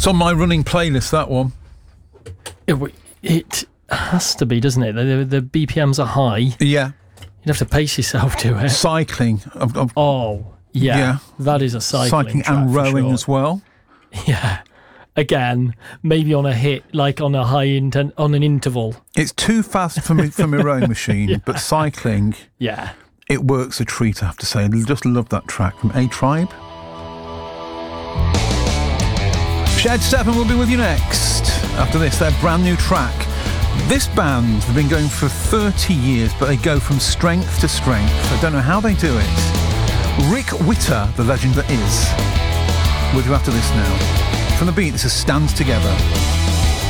It's on my running playlist, that one. It has to be, doesn't it? The BPMs are high. Yeah. You'd have to pace yourself to it. Cycling. Yeah. That is a cycling track and for rowing sure. as well. Yeah. Again, maybe on a hit, like on a on an interval. It's too fast for my rowing machine, but cycling, Yeah. it works a treat, I have to say. I just love that track from A-Tribe. Shed 7 will be with you next. After this, their brand new track. This band have been going for 30 years, but they go from strength to strength. I don't know how they do it. Rick Witter, the legend that is, with you after this now. From the Beat, this is Stand Together.